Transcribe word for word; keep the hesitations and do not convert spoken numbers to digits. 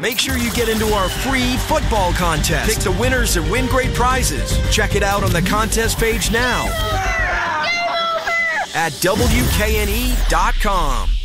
Make sure you get into our free football contest. Pick the winners and win great prizes. Check it out on the contest page now at W K N E dot com.